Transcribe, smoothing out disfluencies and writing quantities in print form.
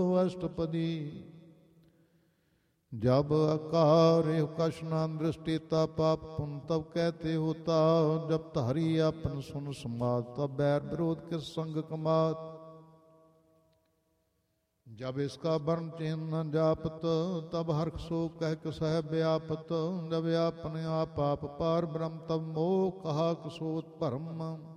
अष्टपदी। जब अकार कश नाम दृष्टि तब पाप पुन तब कहते होता। जब तारी अपन सुन समात तब बैर विरोध किस संग कमात। जब इसका वर्ण चिन्ह न जापत तब हर्ष सो कह कसह व्यापत। जब अपने आप पार ब्रह्म तब मोह कहा कसोत भरम।